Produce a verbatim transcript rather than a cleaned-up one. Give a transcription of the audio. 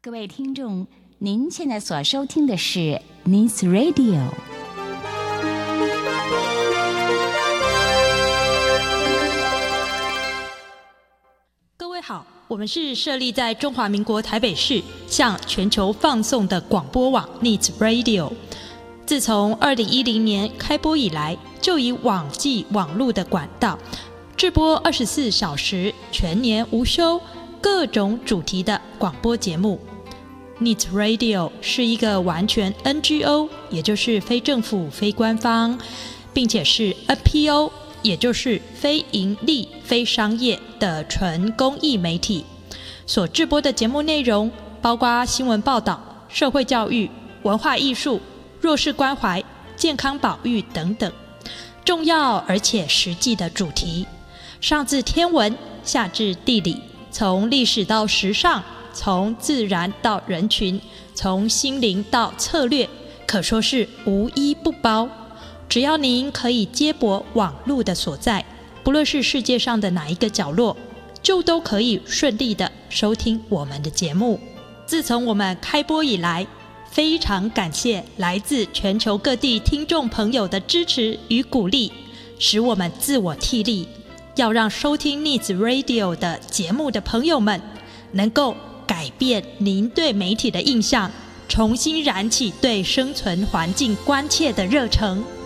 各位听众，您现在所收听的是 Needs Radio。 各位好，我们是设立在中华民国台北市，向全球放送的广播网 Needs Radio。自从二零一零年开播以来，就以网际网络的管道，制播二十四小时、全年无休、各种主题的广播节目。Needs Radio 是一个完全 N G O， 也就是非政府、非官方，并且是 N P O， 也就是非盈利、非商业的纯公益媒体。所制播的节目内容包括新闻报道、社会教育、文化艺术、弱势关怀、健康保育等等，重要而且实际的主题，上至天文，下至地理，从历史到时尚，从自然到人群，从心灵到策略，可说是无一不包。只要您可以接驳网络的所在，不论是世界上的哪一个角落，就都可以顺利的收听我们的节目。自从我们开播以来，非常感谢来自全球各地听众朋友的支持与鼓励，使我们自我替力，要让收听 Needs Radio 的节目的朋友们能够改变您对媒体的印象，重新燃起对生存环境关切的热忱。